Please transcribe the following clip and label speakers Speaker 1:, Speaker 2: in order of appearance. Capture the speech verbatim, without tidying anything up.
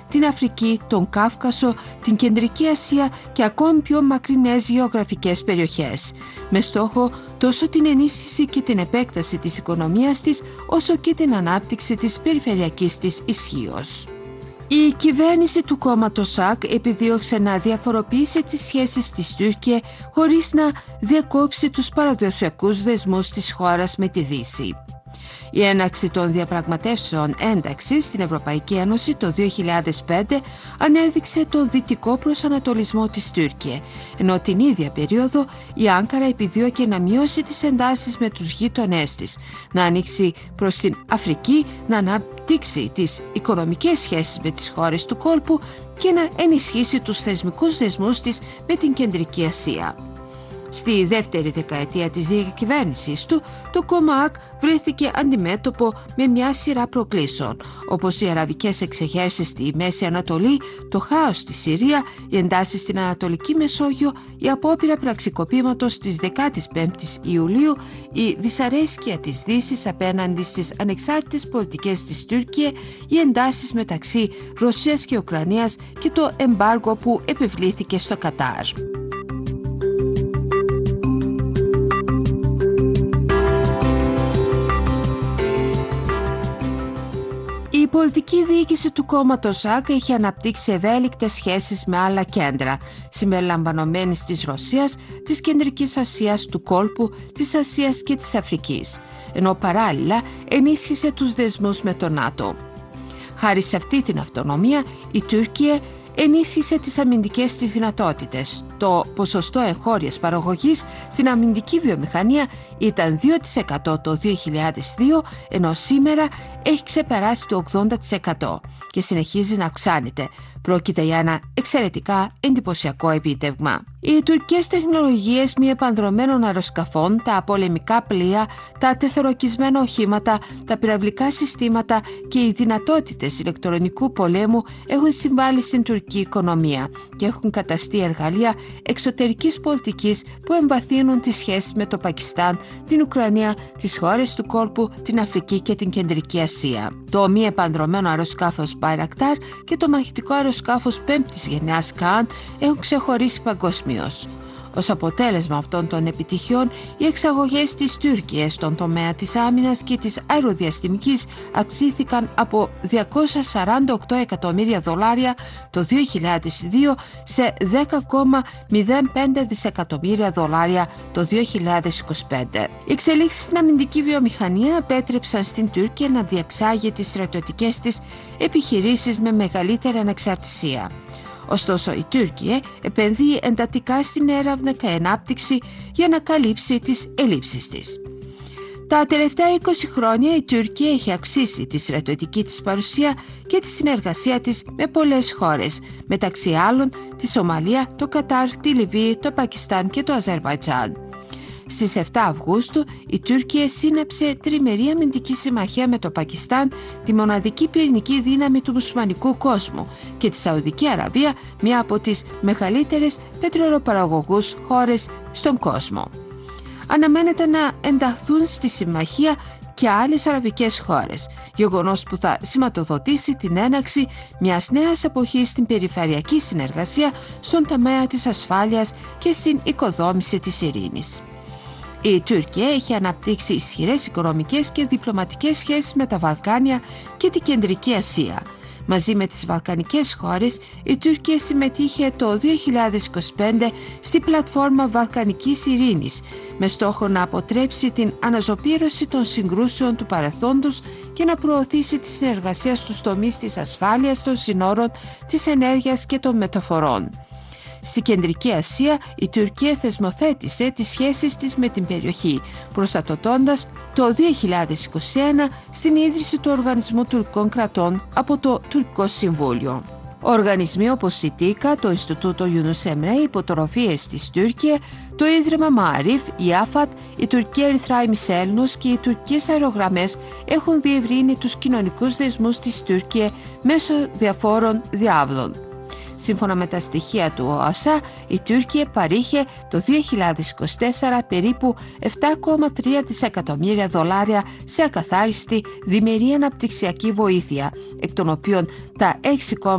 Speaker 1: την Αφρική, τον Κάφκασο, την Κεντρική Ασία και ακόμη πιο μακρινές γεωγραφικές περιοχές, με στόχο τόσο την ενίσχυση και την επέκταση της οικονομίας της, όσο και την ανάπτυξη της περιφερειακής της ισχύος. Η κυβέρνηση του κόμματος ΣΑΚ επιδίωξε να διαφοροποιήσει τις σχέσεις της Τουρκία χωρίς να διακόψει τους παραδοσιακούς δεσμούς της χώρας με τη Δύση. Η έναρξη των διαπραγματεύσεων ένταξης στην Ευρωπαϊκή Ένωση το δύο χιλιάδες πέντε ανέδειξε τον δυτικό προσανατολισμό της Τουρκία, ενώ την ίδια περίοδο η Άνκαρα επιδίωκε να μειώσει τις εντάσεις με τους γείτονές της, να ανοίξει προς την Αφρική, να αναπτύξει τις οικονομικές σχέσεις με τις χώρες του κόλπου και να ενισχύσει τους θεσμικούς δεσμούς της με την Κεντρική Ασία. Στη δεύτερη δεκαετία της διακυβέρνησης του, το κόμμα ΑΚ βρέθηκε αντιμέτωπο με μια σειρά προκλήσεων, όπως οι αραβικές εξεγέρσεις στη Μέση Ανατολή, το χάος στη Συρία, οι εντάσεις στην Ανατολική Μεσόγειο, η απόπειρα πραξικοπήματος της δεκαπέντε Ιουλίου, η δυσαρέσκεια της Δύσης απέναντι στις ανεξάρτητες πολιτικές της Τουρκία, οι εντάσεις μεταξύ Ρωσίας και Ουκρανίας και το εμπάργο που επιβλήθηκε στο Κατάρ. Η πολιτική διοίκηση του κόμματος ΑΚ έχει αναπτύξει ευέλικτες σχέσεις με άλλα κέντρα, συμπεριλαμβανομένης της Ρωσίας, της Κεντρικής Ασίας, του κόλπου, της Ασίας και της Αφρικής, ενώ παράλληλα ενίσχυσε τους δεσμούς με το ΝΑΤΟ. Χάρη σε αυτή την αυτονομία, η Τουρκία ενίσχυσε τις αμυντικές της δυνατότητες. Το ποσοστό εγχώριας παραγωγής στην αμυντική βιομηχανία ήταν δύο τοις εκατό το δύο χιλιάδες δύο, ενώ σήμερα έχει ξεπεράσει το ογδόντα τοις εκατό και συνεχίζει να αυξάνεται. Πρόκειται για ένα εξαιρετικά εντυπωσιακό επίτευγμα. Οι τουρκικές τεχνολογίες μη επανδρωμένων αεροσκαφών, τα πολεμικά πλοία, τα τεθωρακισμένα οχήματα, τα πυραυλικά συστήματα και οι δυνατότητες ηλεκτρονικού πολέμου έχουν συμβάλει στην τουρκική οικονομία και έχουν καταστεί εργαλεία εξωτερικής πολιτικής που εμβαθύνουν τις σχέσεις με το Πακιστάν, την Ουκρανία, τις χώρες του κόλπου, την Αφρική και την Κεντρική Ασία. Το μη επανδρωμένο αεροσκάφος Bayraktar και το μαχητικό αεροσκάφος πέμπτης γενιάς Kaan έχουν ξεχωρίσει παγκοσμίως. Ως αποτέλεσμα αυτών των επιτυχιών, οι εξαγωγές της Τουρκίας στον τομέα της άμυνας και της αεροδιαστημικής αυξήθηκαν από διακόσια σαράντα οκτώ εκατομμύρια δολάρια το δύο χιλιάδες δύο σε δέκα κόμμα μηδέν πέντε δισεκατομμύρια δολάρια το δύο χιλιάδες είκοσι πέντε. Οι εξελίξεις στην αμυντική βιομηχανία επέτρεψαν στην Τουρκία να διεξάγει τις στρατιωτικές της επιχειρήσεις με μεγαλύτερη ανεξαρτησία. Ωστόσο, η Τουρκία επενδύει εντατικά στην έρευνα και ανάπτυξη για να καλύψει τις ελλείψεις της. Τα τελευταία είκοσι χρόνια η Τουρκία έχει αυξήσει τη στρατιωτική της παρουσία και τη συνεργασία της με πολλές χώρες, μεταξύ άλλων τη Σομαλία, το Κατάρ, τη Λιβύη, το Πακιστάν και το Αζερβαϊτζάν. Στις επτά Αυγούστου η Τουρκία σύναψε τριμερή αμυντική συμμαχία με το Πακιστάν, τη μοναδική πυρηνική δύναμη του μουσουλμανικού κόσμου, και τη Σαουδική Αραβία, μία από τις μεγαλύτερες πετρελαιοπαραγωγούς χώρες στον κόσμο. Αναμένεται να ενταχθούν στη συμμαχία και άλλες αραβικές χώρες, γεγονός που θα σηματοδοτήσει την έναρξη μιας νέας εποχής στην περιφερειακή συνεργασία στον τομέα της ασφάλειας και στην οικοδόμηση της ειρήνης. Η Τουρκία έχει αναπτύξει ισχυρές οικονομικές και διπλωματικές σχέσεις με τα Βαλκάνια και την Κεντρική Ασία. Μαζί με τις Βαλκανικές χώρες, η Τουρκία συμμετείχε το δύο χιλιάδες είκοσι πέντε στη πλατφόρμα Βαλκανικής Ειρήνης, με στόχο να αποτρέψει την αναζωπήρωση των συγκρούσεων του παρελθόντος και να προωθήσει τη συνεργασία στους τομείς της ασφάλειας των συνόρων, της ενέργειας και των μεταφορών. Στη Κεντρική Ασία, η Τουρκία θεσμοθέτησε τις σχέσεις της με την περιοχή, προστατωτώντας το δύο χιλιάδες είκοσι ένα στην ίδρυση του Οργανισμού Τουρκικών Κρατών από το Τουρκικό Συμβούλιο. Οργανισμοί όπως η ΤΙΚΑ, το Ινστιτούτο Yunus Emre, οι υποτροφίες της Τουρκία, το Ίδρυμα Μααρίφ, η ΑΦΑΤ, η Τουρκία Ερυθρά Ημισέλνους και οι τουρκικές αερογραμμές έχουν διευρύνει τους κοινωνικούς δεσμούς της Τουρκία μέσω διαφόρων διάβλων. Σύμφωνα με τα στοιχεία του ΟΑΣΑ, η Τουρκία παρήχε το δύο χιλιάδες είκοσι τέσσερα περίπου επτά κόμμα τρία δισεκατομμύρια δολάρια σε ακαθάριστη διμερή αναπτυξιακή βοήθεια, εκ των οποίων τα έξι